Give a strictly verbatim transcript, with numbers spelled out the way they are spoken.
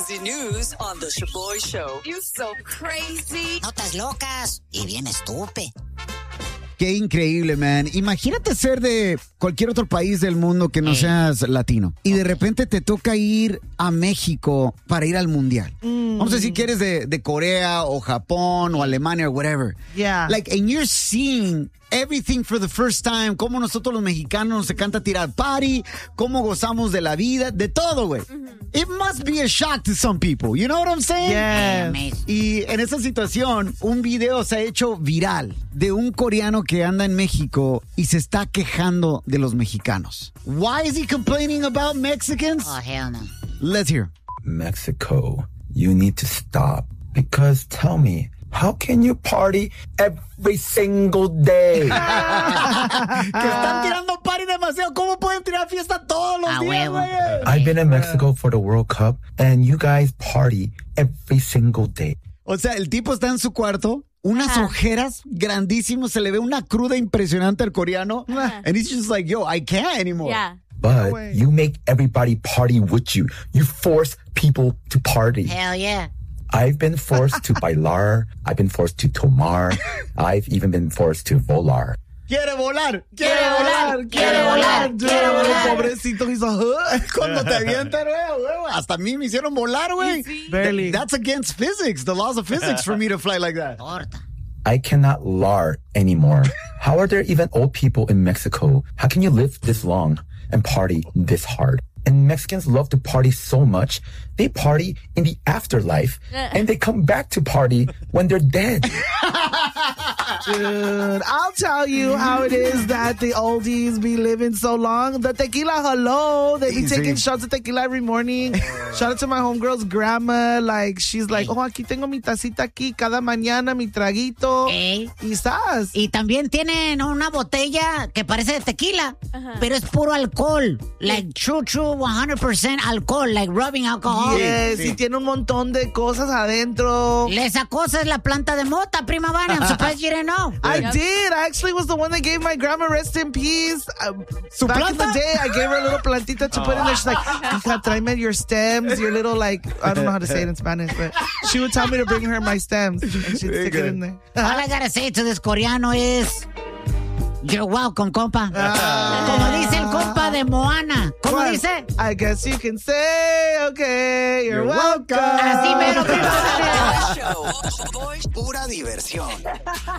crazy news on the Shaboy Show. You so crazy. Notas locas y bien estúpido. Qué increíble, man. Imagínate ser de cualquier otro país del mundo que no eh. seas latino. Y de repente te toca ir a México para ir al mundial. Mm. Vamos a decir que eres de, de Corea o Japón o Alemania o whatever. Yeah. Like, and you're seeing everything for the first time. Cómo nosotros los mexicanos nos encanta tirar party. Cómo gozamos de la vida. De todo, güey. Mm-hmm. It must be a shock to some people. You know what I'm saying? Yes. Y en esa situación, un video se ha hecho viral de un coreano que anda en México y se está quejando de los mexicanos. Why is he complaining about Mexicans? Oh, hell no. Let's hear. Mexico, you need to stop. Because tell me, how can you party every single day? Que están tirando party demasiado. ¿Cómo pueden tirar fiesta todos los ah, días, güey? I've been in Mexico for the World Cup, and you guys party every single day. O sea, el tipo está en su cuarto, unas uh-huh. ojeras grandísimas, se le ve una cruda impresionante al coreano, uh-huh. and he's just like, yo, I can't anymore. Yeah. But no you make everybody party with you. You force people to party. Hell yeah. I've been forced to bailar. I've been forced to tomar. I've even been forced to volar. Quiere volar, quiere volar, quiere volar, quiere volar. Pobrecito hizo, cuando te avientan, güey, hasta a mí me hicieron volar, güey. Barely. That's against physics, the laws of physics for me to fly like that. I cannot lar anymore. How are there even old people in Mexico? How can you live this long and party this hard? And Mexicans love to party so much, they party in the afterlife, and they come back to party when they're dead. Dude, I'll tell you how it is that the oldies be living so long. The tequila, hello. They be Easy. taking shots of tequila every morning. Shout out to my homegirl's grandma. Like, she's like, oh, aquí tengo mi tacita aquí. Cada mañana mi traguito. Ey. Quizás. Y también tienen una botella que parece de tequila, uh-huh. pero es puro alcohol. Like, true, true, one hundred percent alcohol. Like, rubbing alcohol. Yes, sí. Y tiene un montón de cosas adentro. Esa cosa es la planta de mota, prima Vane. I'm surprised you didn't know. I yep. did. I actually was the one that gave my grandma, rest in peace. Uh, Su back planta? in the day, I gave her a little plantita to oh. put in there. She's like, hija, tráeme your stems, your little, like, I don't know how to say it in Spanish, but she would tell me to bring her my stems, and she'd stick good. it in there. All I gotta say to this coreano is, you're welcome, compa. Ah. Como dice el compa de Moana. ¿Cómo Well, dice? I guess you can say, okay, you're, You're welcome. welcome. Así mero, prima Vane. Show. Pura diversión.